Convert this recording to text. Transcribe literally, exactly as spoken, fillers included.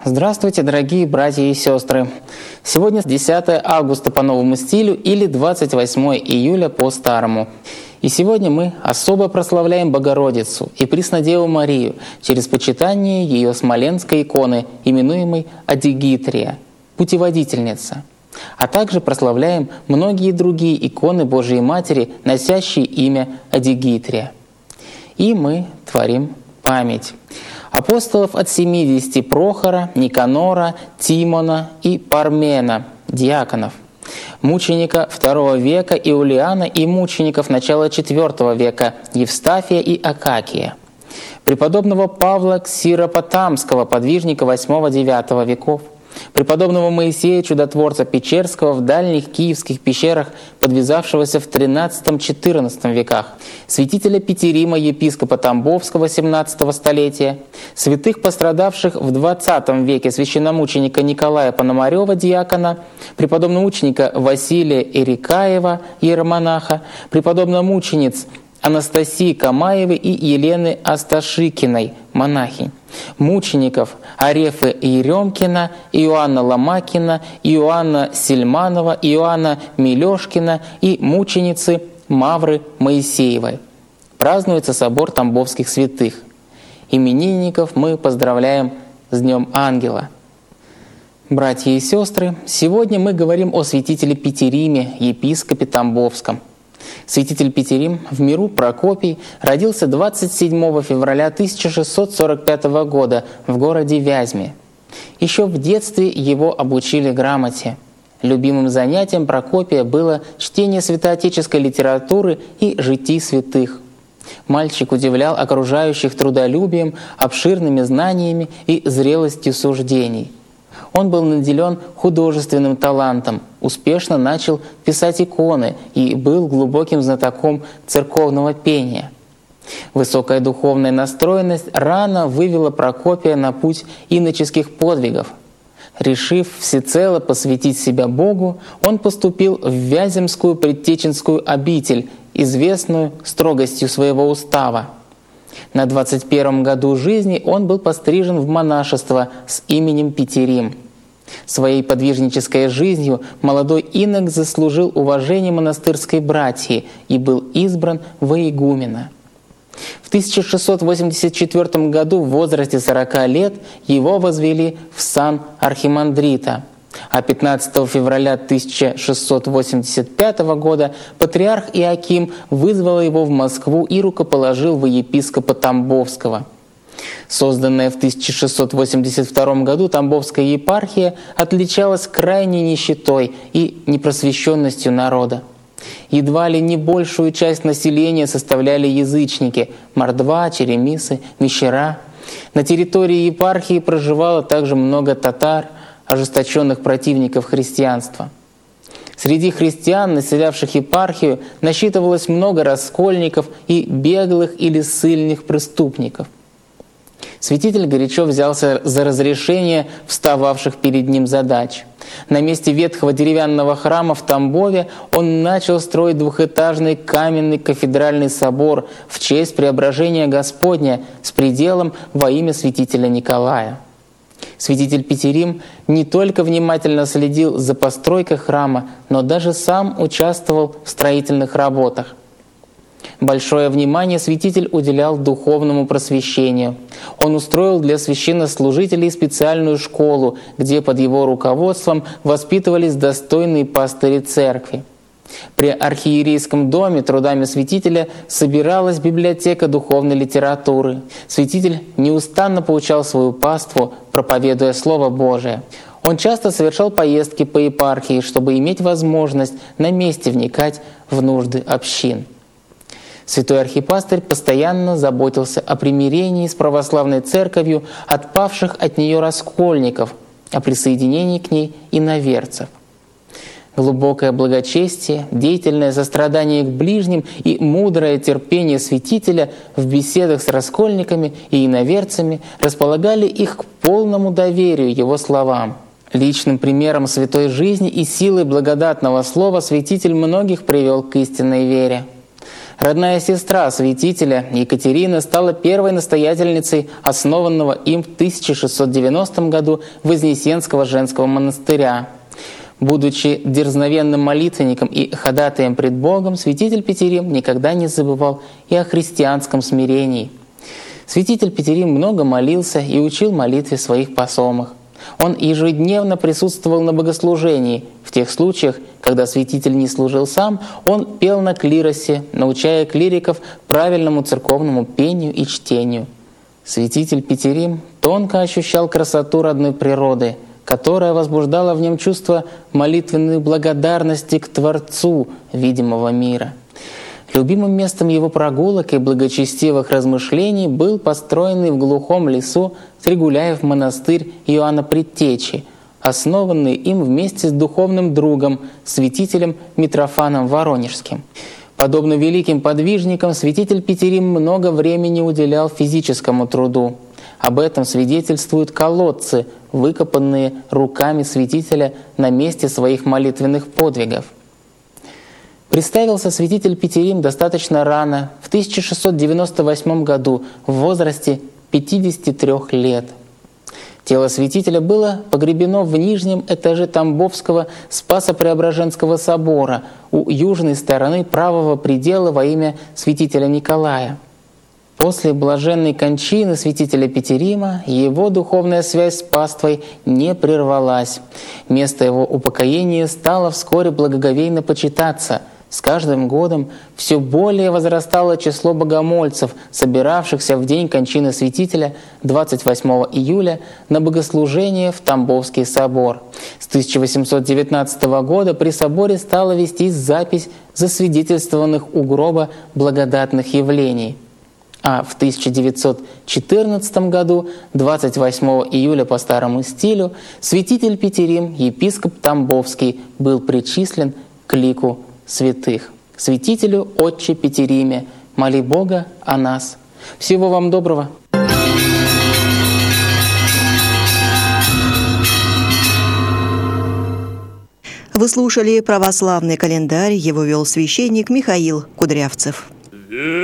Здравствуйте, дорогие братья и сестры! Сегодня десятое августа по новому стилю или двадцать восьмое июля по старому. И сегодня мы особо прославляем Богородицу и Преснодеву Марию через почитание ее смоленской иконы, именуемой Адигитрия, путеводительница. А также прославляем многие другие иконы Божией Матери, носящие имя Адигитрия. И мы творим память апостолов от семидесяти: Прохора, Никанора, Тимона и Пармена, диаконов, мученика второго века Иулиана и мучеников начала четвертого века Евстафия и Акакия, преподобного Павла Ксиропотамского, подвижника восьмого-девятого веков, преподобного Моисея Чудотворца Печерского в дальних киевских пещерах, подвязавшегося в тринадцатом-четырнадцатом веках, святителя Петерима, епископа Тамбовского семнадцатого столетия, святых, пострадавших в двадцатом веке, священномученика Николая Пономарёва, диакона, преподобного мученика Василия Ирикаева, иеромонаха, преподобного мучениц Анастасии Камаевой и Елены Асташикиной, монахинь, мучеников Арефы Еремкина, Иоанна Ломакина, Иоанна Сельманова, Иоанна Милешкина и мученицы Мавры Моисеевой. Празднуется собор Тамбовских святых. Именинников мы поздравляем с Днем Ангела. Братья и сестры, сегодня мы говорим о святителе Петериме, епископе Тамбовском. Святитель Петерим в миру Прокопий родился двадцать седьмого февраля тысяча шестьсот сорок пятого года в городе Вязьме. Еще в детстве его обучили грамоте. Любимым занятием Прокопия было чтение святоотеческой литературы и житий святых. Мальчик удивлял окружающих трудолюбием, обширными знаниями и зрелостью суждений. Он был наделен художественным талантом, успешно начал писать иконы и был глубоким знатоком церковного пения. Высокая духовная настроенность рано вывела Прокопия на путь иноческих подвигов. Решив всецело посвятить себя Богу, он поступил в Вяземскую предтеченскую обитель, известную строгостью своего устава. На двадцать первом году жизни он был пострижен в монашество с именем Петерим. Своей подвижнической жизнью молодой инок заслужил уважение монастырской братьи и был избран во игумена. В тысяча шестьсот восемьдесят четвёртом году в возрасте сорока лет его возвели в сан архимандрита, а пятнадцатого февраля тысяча шестьсот восемьдесят пятого года патриарх Иоаким вызвал его в Москву и рукоположил во епископа Тамбовского. Созданная в тысяча шестьсот восемьдесят втором году Тамбовская епархия отличалась крайней нищетой и непросвещенностью народа. Едва ли не большую часть населения составляли язычники – мордва, черемисы, мещера. На территории епархии проживало также много татар, ожесточенных противников христианства. Среди христиан, населявших епархию, насчитывалось много раскольников и беглых или ссыльных преступников. Святитель горячо взялся за разрешение встававших перед ним задач. На месте ветхого деревянного храма в Тамбове он начал строить двухэтажный каменный кафедральный собор в честь преображения Господня с пределом во имя святителя Николая. Святитель Петерим не только внимательно следил за постройкой храма, но даже сам участвовал в строительных работах. Большое внимание святитель уделял духовному просвещению. Он устроил для священнослужителей специальную школу, где под его руководством воспитывались достойные пастыри церкви. При архиерейском доме трудами святителя собиралась библиотека духовной литературы. Святитель неустанно поучал свою паству, проповедуя Слово Божие. Он часто совершал поездки по епархии, чтобы иметь возможность на месте вникать в нужды общин. Святой архипастырь постоянно заботился о примирении с православной церковью отпавших от нее раскольников, о присоединении к ней иноверцев. Глубокое благочестие, деятельное сострадание к ближним и мудрое терпение святителя в беседах с раскольниками и иноверцами располагали их к полному доверию его словам. Личным примером святой жизни и силой благодатного слова святитель многих привел к истинной вере. Родная сестра святителя Екатерина стала первой настоятельницей основанного им в тысяча шестьсот девяностом году Вознесенского женского монастыря. Будучи дерзновенным молитвенником и ходатаем пред Богом, святитель Петерим никогда не забывал и о христианском смирении. Святитель Петерим много молился и учил молитве своих посомых. Он ежедневно присутствовал на богослужении. В тех случаях, когда святитель не служил сам, он пел на клиросе, научая клириков правильному церковному пению и чтению. Святитель Петерим тонко ощущал красоту родной природы, которая возбуждала в нем чувство молитвенной благодарности к Творцу видимого мира. Любимым местом его прогулок и благочестивых размышлений был построенный в глухом лесу Тригуляев монастырь Иоанна Предтечи, основанный им вместе с духовным другом, святителем Митрофаном Воронежским. Подобно великим подвижникам, святитель Петерим много времени уделял физическому труду. Об этом свидетельствуют колодцы, выкопанные руками святителя на месте своих молитвенных подвигов. Представился святитель Петерим достаточно рано, в тысяча шестьсот девяносто восьмом году, в возрасте пятидесяти трёх лет. Тело святителя было погребено в нижнем этаже Тамбовского Спасо-Преображенского собора у южной стороны правого предела во имя святителя Николая. После блаженной кончины святителя Петерима его духовная связь с паствой не прервалась. Место его упокоения стало вскоре благоговейно почитаться. С каждым годом все более возрастало число богомольцев, собиравшихся в день кончины святителя двадцать восьмого июля на богослужение в Тамбовский собор. С тысяча восемьсот девятнадцатого года при соборе стала вестись запись засвидетельствованных у гроба благодатных явлений. А в тысяча девятьсот четырнадцатом году, двадцать восьмого июля по старому стилю, святитель Петерим, епископ Тамбовский, был причислен к лику святых. Святителю Отче Петериме, моли Бога о нас. Всего вам доброго! Вы слушали православный календарь, его вел священник Михаил Кудрявцев.